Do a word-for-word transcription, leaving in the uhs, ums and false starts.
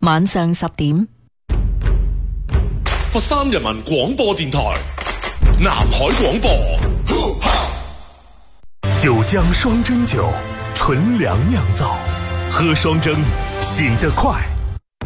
晚上十點。 佛山人民廣播電台南海廣播。 九江雙蒸酒，純糧釀造，喝雙蒸醒得快。